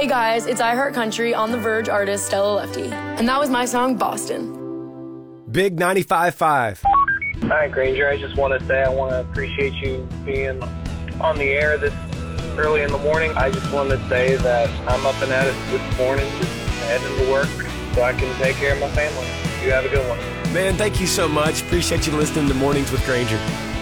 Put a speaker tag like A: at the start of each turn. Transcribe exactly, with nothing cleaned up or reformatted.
A: Hey guys, it's I Heart Country on The Verge artist Stella Lefty. And that was my song, Boston.
B: Big ninety-five point five.
C: Hi, Granger. I just want to say I want to appreciate you being on the air this early in the morning. I just want to say that I'm up and at it this morning, just heading to work so I can take care of my family. You have a good one.
B: Man, thank you so much. Appreciate you listening to Mornings with Granger.